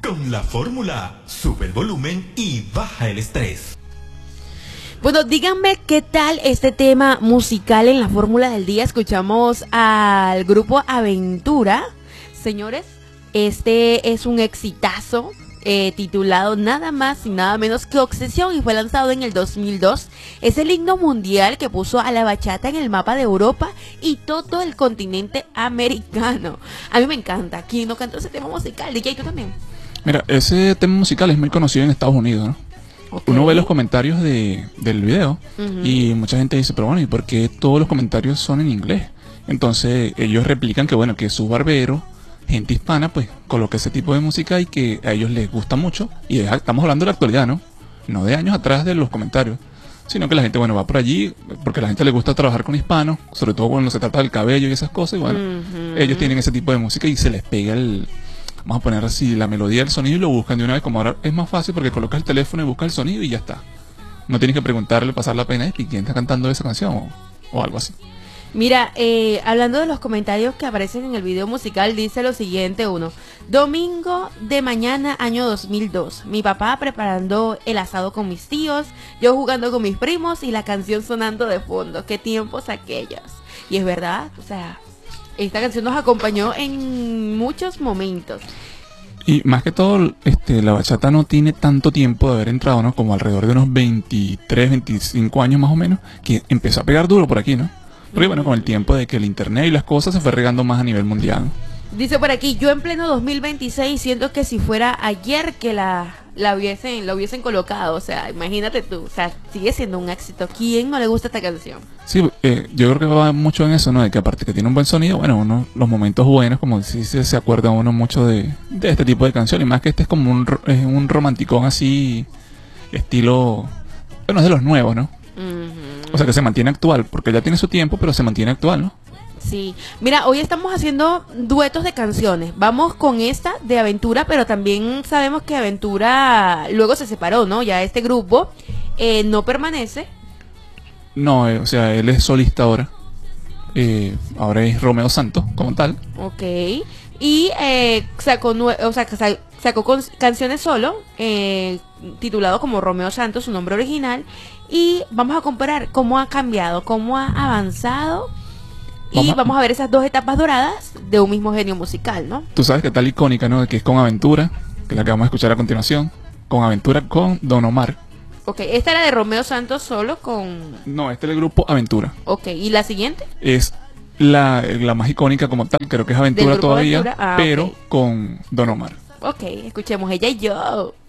Con la fórmula, sube el volumen y baja el estrés. Bueno, díganme qué tal este tema musical en la fórmula del día. Escuchamos al grupo Aventura. Señores, este es un exitazo titulado nada más y nada menos que Obsesión y fue lanzado en el 2002. Es el himno mundial que puso a la bachata en el mapa de Europa y todo el continente americano. A mí me encanta. ¿Quién no cantó ese tema musical? DJ, ¿tú también? Mira, ese tema musical es muy conocido en Estados Unidos, ¿no? Okay. Uno ve los comentarios del video y mucha gente dice, pero bueno, ¿y por qué todos los comentarios son en inglés? Entonces ellos replican que bueno, que sus barberos, gente hispana, pues coloca ese tipo de música y que a ellos les gusta mucho. Y estamos hablando de la actualidad, ¿no? No de años atrás de los comentarios, sino que la gente, bueno, va por allí porque a la gente le gusta trabajar con hispanos, sobre todo cuando se trata del cabello y esas cosas. Y bueno, ellos tienen ese tipo de música y se les pega vamos a poner así, la melodía del sonido y lo buscan de una vez. Como ahora es más fácil porque colocas el teléfono y buscas el sonido y ya está. No tienes que preguntarle, pasar la pena, ¿y quién está cantando esa canción? O algo así. Mira, hablando de los comentarios que aparecen en el video musical, dice lo siguiente uno. Domingo de mañana, año 2002. Mi papá preparando el asado con mis tíos, yo jugando con mis primos y la canción sonando de fondo. Qué tiempos aquellos. Y es verdad, o sea, esta canción nos acompañó en muchos momentos. Y más que todo, la bachata no tiene tanto tiempo de haber entrado, ¿no? Como alrededor de unos 23, 25 años más o menos, que empezó a pegar duro por aquí, ¿no? Porque bueno, con el tiempo de que el internet y las cosas se fue regando más a nivel mundial. Dice por aquí, yo en pleno 2026 siento que si fuera ayer que la hubiesen colocado, o sea, imagínate tú, o sea, sigue siendo un éxito. ¿Quién no le gusta esta canción? Sí, yo creo que va mucho en eso, ¿no? De que aparte que tiene un buen sonido, bueno, los momentos buenos, como si se acuerda uno mucho de este tipo de canciones, y más que este es como un romanticón así, estilo, bueno, es de los nuevos, ¿no? O sea que se mantiene actual, porque ya tiene su tiempo, pero se mantiene actual, ¿no? Sí, mira, hoy estamos haciendo duetos de canciones. Vamos con esta de Aventura, pero también sabemos que Aventura luego se separó, ¿no? Ya este grupo no permanece. No, o sea, él es solista ahora. Ahora es Romeo Santos, como tal. Ok. Y sacó canciones solo, titulado como Romeo Santos, su nombre original. Y vamos a comparar cómo ha cambiado, cómo ha avanzado. Y vamos a ver esas dos etapas doradas de un mismo genio musical, ¿no? Tú sabes que tal icónica, ¿no? Que es con Aventura, que es la que vamos a escuchar a continuación. Con Aventura con Don Omar. Ok, esta era de Romeo Santos solo con... No, este es el grupo Aventura. Ok, ¿y la siguiente? Es la más icónica como tal, creo que es Aventura todavía, Aventura. Pero okay, con Don Omar. Ok, escuchemos Ella y Yo.